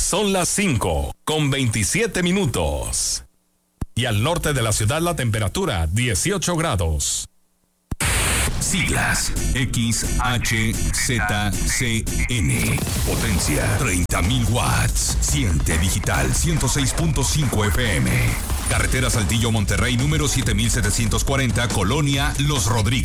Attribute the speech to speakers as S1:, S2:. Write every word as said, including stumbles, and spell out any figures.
S1: Son las cinco con veintisiete minutos. Y al norte de la ciudad la temperatura dieciocho grados.
S2: Siglas X H Z C N. Potencia treinta mil watts. Siente digital ciento seis punto cinco F M. Carretera Saltillo Monterrey número siete mil setecientos cuarenta, Colonia Los Rodríguez.